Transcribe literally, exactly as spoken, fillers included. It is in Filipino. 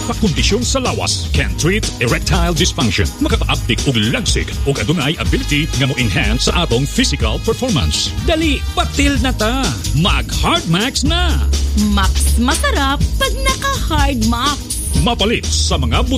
nagpakondisyon sa lawas can treat erectile dysfunction. Makaka-update og lagsig og adunay ability nga mo-enhance sa atong physical performance. Dali, batil na ta. Mag-Hard Max na. Max masarap pag naka-Hard Max. Mapalit sa mga